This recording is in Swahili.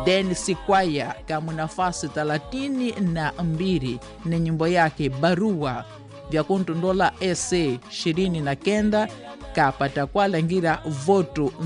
Dennis Kwaya kama nafasi 32 na nyimbo yake Barua vya kuntundola ese 29 kapata kwa langira voto